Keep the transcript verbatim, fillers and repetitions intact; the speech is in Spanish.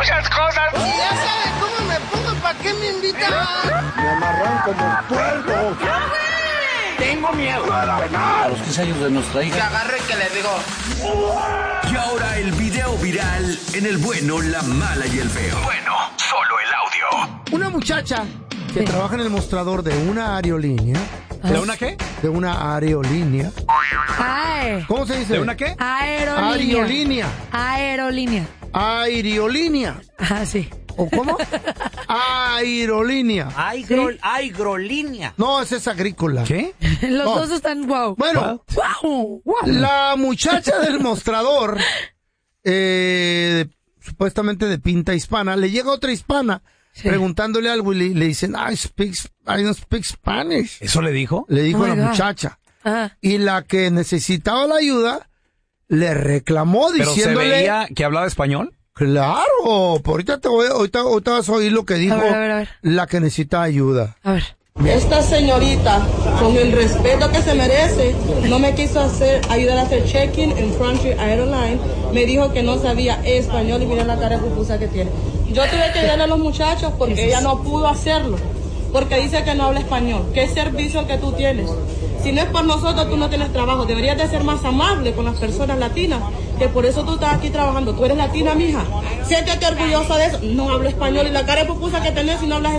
muchas cosas. Y ya sabes cómo me pongo, ¿para qué me invitan? Me amarran como puerco. Tengo miedo. A los quince años de nuestra hija. Que agarre que le digo. Y ahora el video viral en El Bueno, la Mala y el Feo. Bueno, solo el audio. Una muchacha que Sí. trabaja en el mostrador de una aerolínea. Ah. ¿De una qué? De una aerolínea. Ae. ¿Cómo se dice? ¿De una qué? Aerolínea. Aerolínea. Aerolínea. Aerolínea. Ah, sí. ¿O cómo? Aerolínea. Agro, agrolínea. No, esa es agrícola. ¿Qué? Los No. dos están wow. Bueno, Wow. la muchacha del mostrador, eh, de- supuestamente de pinta hispana, le llega otra hispana Sí. preguntándole algo y le, le dicen, I speak, I don't speak Spanish. ¿Eso le dijo? Le dijo Oh a la my God. muchacha. Ah. Y la que necesitaba la ayuda le reclamó ¿Pero se diciéndole, veía que hablaba español? claro, por ahorita te voy, ahorita, ahorita vas a oír lo que dijo ver, a ver, a ver. la que necesita ayuda. A ver. Esta señorita, con el respeto que se merece, no me quiso hacer ayudar a hacer check-in en Frontier Airlines. Me dijo que no sabía español y mira la cara de pupusa que tiene. Yo tuve que ayudarle a los muchachos porque ella no pudo hacerlo, porque dice que no habla español. ¿Qué servicio el que tú tienes? Si no es por nosotros, tú no tienes trabajo. Deberías de ser más amable con las personas latinas, que por eso tú estás aquí trabajando. Tú eres latina, mija. Siéntete orgullosa de eso. No hablo español y la cara de pupusa que tenés si no hablas español.